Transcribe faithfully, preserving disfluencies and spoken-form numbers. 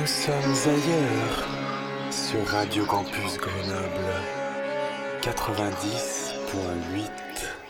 Nous sommes ailleurs sur Radio Campus Grenoble quatre-vingt-dix point huit.